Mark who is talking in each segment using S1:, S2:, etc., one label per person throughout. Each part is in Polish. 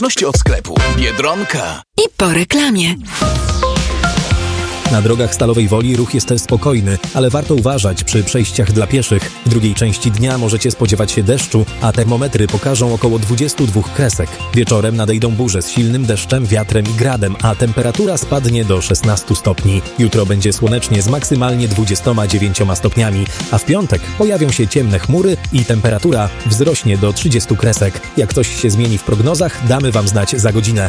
S1: Od sklepu Biedronka.
S2: I po reklamie.
S3: Na drogach Stalowej Woli ruch jest spokojny, ale warto uważać przy przejściach dla pieszych. W drugiej części dnia możecie spodziewać się deszczu, a termometry pokażą około 22 kresek. Wieczorem nadejdą burze z silnym deszczem, wiatrem i gradem, a temperatura spadnie do 16 stopni. Jutro będzie słonecznie z maksymalnie 29 stopniami, a w piątek pojawią się ciemne chmury i temperatura wzrośnie do 30 kresek. Jak coś się zmieni w prognozach, damy Wam znać za godzinę.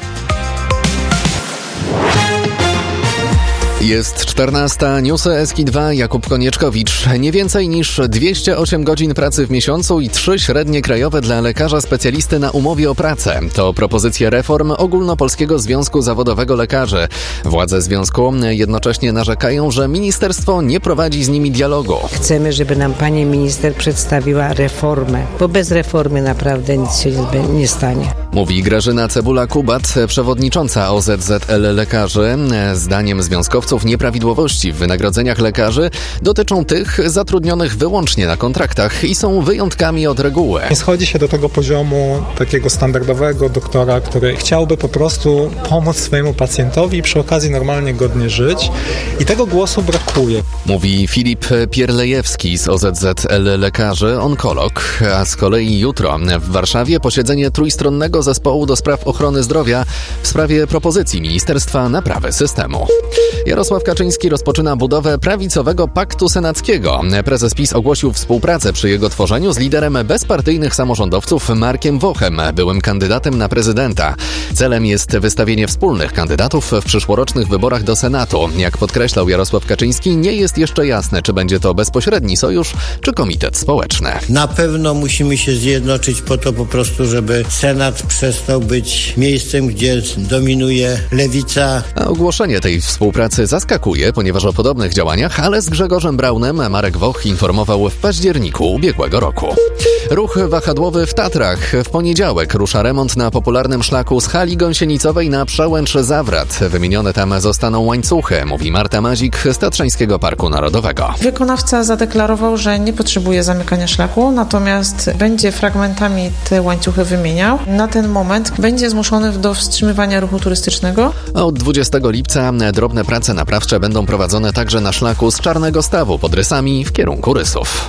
S4: Jest 14. Newsy SK2, Jakub Konieczkowicz. Nie więcej niż 208 godzin pracy w miesiącu i 3 średnie krajowe dla lekarza specjalisty na umowie o pracę. To propozycja reform Ogólnopolskiego Związku Zawodowego Lekarzy. Władze związku jednocześnie narzekają, że ministerstwo nie prowadzi z nimi dialogu.
S5: Chcemy, żeby nam pani minister przedstawiła reformę, bo bez reformy naprawdę nic się nie stanie.
S4: Mówi Grażyna Cebula-Kubat, przewodnicząca OZZL Lekarzy. Zdaniem związkowców nieprawidłowości w wynagrodzeniach lekarzy dotyczą tych zatrudnionych wyłącznie na kontraktach i są wyjątkami od reguły.
S6: Nie schodzi się do tego poziomu takiego standardowego doktora, który chciałby po prostu pomóc swojemu pacjentowi i przy okazji normalnie godnie żyć. I tego głosu brakuje.
S4: Mówi Filip Pierlejewski z OZZL Lekarzy, onkolog. A z kolei jutro w Warszawie posiedzenie trójstronnego zespołu do spraw ochrony zdrowia w sprawie propozycji Ministerstwa Naprawy Systemu. Jarosław Kaczyński rozpoczyna budowę prawicowego paktu senackiego. Prezes PiS ogłosił współpracę przy jego tworzeniu z liderem bezpartyjnych samorządowców Markiem Wochem, byłym kandydatem na prezydenta. Celem jest wystawienie wspólnych kandydatów w przyszłorocznych wyborach do Senatu. Jak podkreślał Jarosław Kaczyński, nie jest jeszcze jasne, czy będzie to bezpośredni sojusz, czy komitet społeczny.
S7: Na pewno musimy się zjednoczyć po to po prostu, żeby Senat przestał być miejscem, gdzie dominuje lewica.
S4: A ogłoszenie tej współpracy zaskakuje, ponieważ o podobnych działaniach, ale z Grzegorzem Braunem Marek Woch informował w październiku ubiegłego roku. Ruch wahadłowy w Tatrach. W poniedziałek rusza remont na popularnym szlaku z hali gąsienicowej na Przełęcz-Zawrat. Wymienione tam zostaną łańcuchy, mówi Marta Mazik z Tatrzańskiego Parku Narodowego.
S8: Wykonawca zadeklarował, że nie potrzebuje zamykania szlaku, natomiast będzie fragmentami te łańcuchy wymieniał. Na ten moment będzie zmuszony do wstrzymywania ruchu turystycznego.
S4: A od 20 lipca drobne prace naprawcze będą prowadzone także na szlaku z Czarnego Stawu pod Rysami w kierunku Rysów.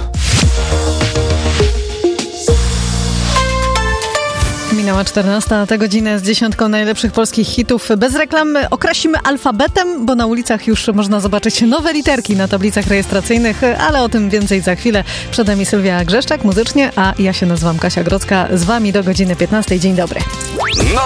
S9: Minęła 14, a tę godzinę z 10 najlepszych polskich hitów. Bez reklam określimy alfabetem, bo na ulicach już można zobaczyć nowe literki na tablicach rejestracyjnych, ale o tym więcej za chwilę. Przed nami Sylwia Grzeszczak muzycznie, a ja się nazywam Kasia Grodzka. Z Wami do godziny 15. Dzień dobry.